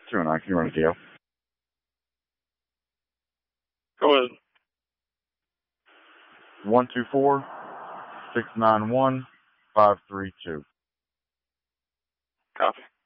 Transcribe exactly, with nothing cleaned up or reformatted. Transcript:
two and nine, can you run a D L? Go ahead. one two four, six nine one, five three two. Copy.